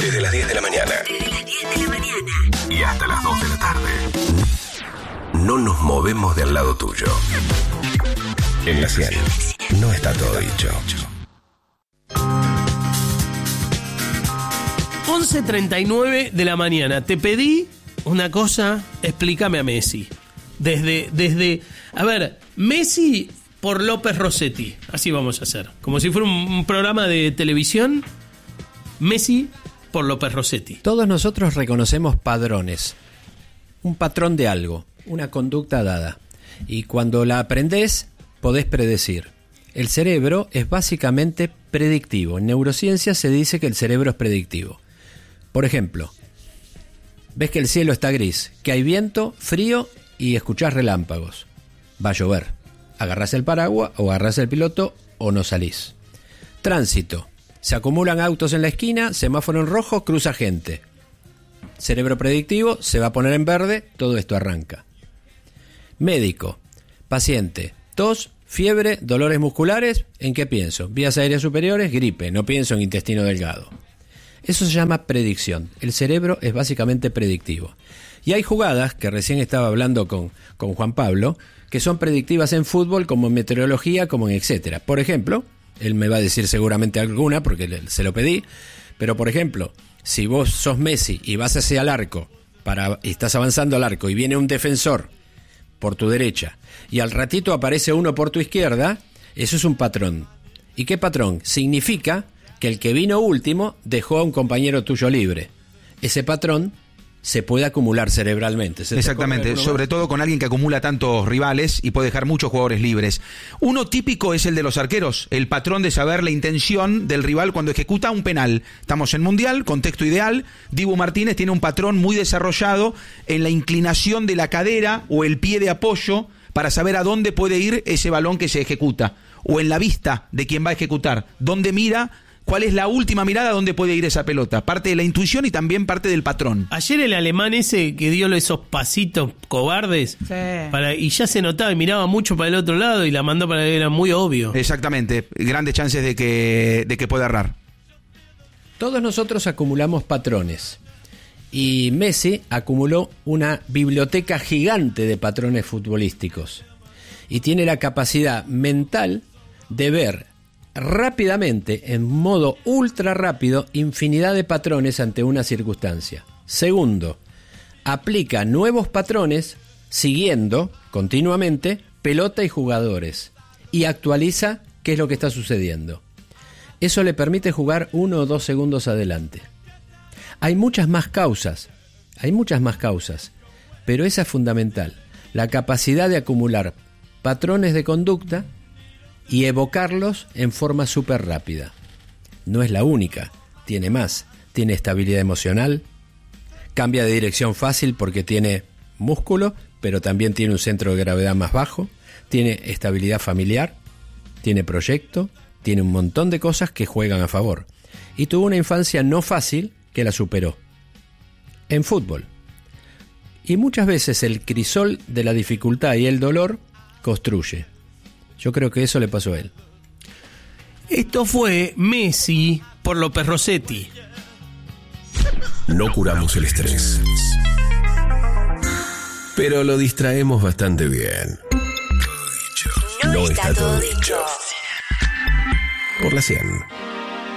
Desde las 10 de la mañana. Desde las 10 de la mañana. Y hasta las 2 de la tarde. No nos movemos del lado tuyo. En la 100 no está todo dicho. 11:39 de la mañana. Te pedí una cosa, explícame a Messi. A ver, Messi por López Rossetti. Así vamos a hacer. Como si fuera un programa de televisión. Messi por López Rossetti. Todos nosotros reconocemos padrones. Un patrón de algo, una conducta dada. Y cuando la aprendés, podés predecir. El cerebro es básicamente predictivo. En neurociencia se dice que el cerebro es predictivo. Por ejemplo, ves que el cielo está gris, que hay viento, frío y escuchás relámpagos. Va a llover. Agarrás el paraguas o agarrás el piloto o no salís. Tránsito. Se acumulan autos en la esquina, semáforo en rojo, cruza gente. Cerebro predictivo, se va a poner en verde, todo esto arranca. Médico. Paciente. Tos, fiebre, dolores musculares. ¿En qué pienso? Vías aéreas superiores, gripe. No pienso en intestino delgado. Eso se llama predicción. El cerebro es básicamente predictivo. Y hay jugadas, que recién estaba hablando con Juan Pablo, que son predictivas en fútbol, como en meteorología, como en etcétera. Por ejemplo, él me va a decir seguramente alguna, porque se lo pedí, pero por ejemplo, si vos sos Messi y vas hacia el arco, y estás avanzando al arco y viene un defensor por tu derecha, y al ratito aparece uno por tu izquierda, eso es un patrón. ¿Y qué patrón? Significa que el que vino último dejó a un compañero tuyo libre. Ese patrón se puede acumular cerebralmente. Exactamente, sobre todo con alguien que acumula tantos rivales y puede dejar muchos jugadores libres. Uno típico es el de los arqueros, el patrón de saber la intención del rival cuando ejecuta un penal. Estamos en Mundial, contexto ideal. Dibu Martínez tiene un patrón muy desarrollado en la inclinación de la cadera o el pie de apoyo para saber a dónde puede ir ese balón que se ejecuta. O en la vista de quien va a ejecutar, dónde mira. ¿Cuál es la última mirada donde puede ir esa pelota? Parte de la intuición y también parte del patrón. Ayer el alemán ese que dio esos pasitos cobardes, sí, y ya se notaba y miraba mucho para el otro lado y la mandó para era muy obvio. Exactamente, grandes chances de que pueda errar. Todos nosotros acumulamos patrones. Y Messi acumuló una biblioteca gigante de patrones futbolísticos. Y tiene la capacidad mental de ver rápidamente, en modo ultra rápido, infinidad de patrones ante una circunstancia. Segundo, aplica nuevos patrones siguiendo continuamente pelota y jugadores y actualiza qué es lo que está sucediendo. Eso le permite jugar 1 o 2 segundos adelante. Hay muchas más causas, pero esa es fundamental, la capacidad de acumular patrones de conducta y evocarlos en forma súper rápida. No es la única, tiene más. Tiene estabilidad emocional, cambia de dirección fácil porque tiene músculo, pero también tiene un centro de gravedad más bajo, tiene estabilidad familiar, tiene proyecto, tiene un montón de cosas que juegan a favor. Y tuvo una infancia no fácil que la superó. En fútbol. Y muchas veces el crisol de la dificultad y el dolor construye. Yo creo que eso le pasó a él. Esto fue Messi por López Rossetti. No curamos el estrés, pero lo distraemos bastante bien. No está todo dicho. Por la 100.